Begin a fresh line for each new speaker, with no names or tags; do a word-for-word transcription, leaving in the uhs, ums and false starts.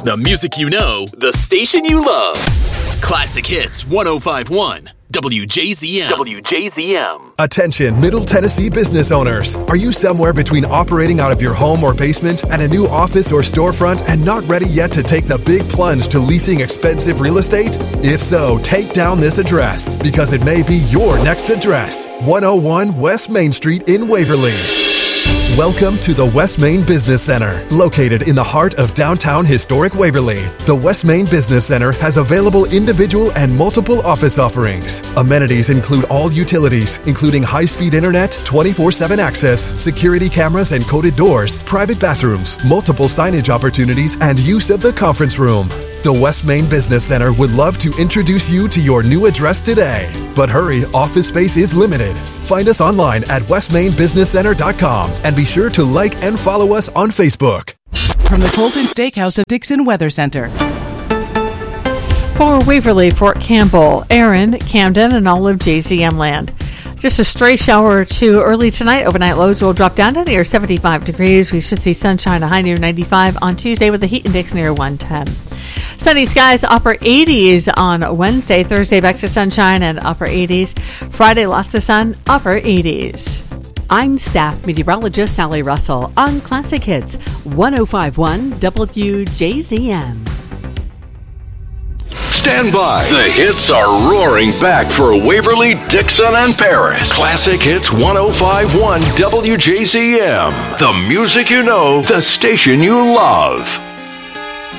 The music you know, the station you love. Classic Hits one oh five point one. W J Z M. W J Z M.
Attention, Middle Tennessee business owners. Are you somewhere between operating out of your home or basement and a new office or storefront and not ready yet to take the big plunge to leasing expensive real estate? If so, take down this address because it may be your next address. one oh one West Main Street in Waverly. Welcome to the West Main Business Center, located in the heart of downtown historic Waverly. The West Main Business Center has available individual and multiple office offerings. Amenities include all utilities, including high-speed internet, twenty-four seven access, security cameras and coded doors, private bathrooms, multiple signage opportunities, and use of the conference room. The West Main Business Center would love to introduce you to your new address today. But hurry, office space is limited. Find us online at west main business center dot com and be sure to like and follow us on Facebook.
From the Colton Steakhouse of Dixon Weather Center.
For Waverly, Fort Campbell, Erin, Camden, and all of J Z M land. Just a stray shower or two early tonight. Overnight lows will drop down to near seventy-five degrees. We should see sunshine, a high near ninety-five on Tuesday with a heat index near one ten. Sunny skies, upper eighties on Wednesday. Thursday, back to sunshine and upper eighties. Friday, lots of sun, upper eighties.
I'm staff meteorologist Sally Russell on Classic Hits one oh five point one W J Z M.
Stand by. The hits are roaring back for Waverly, Dixon, and Paris. Classic Hits one oh five point one W J Z M. The music you know, the station you love.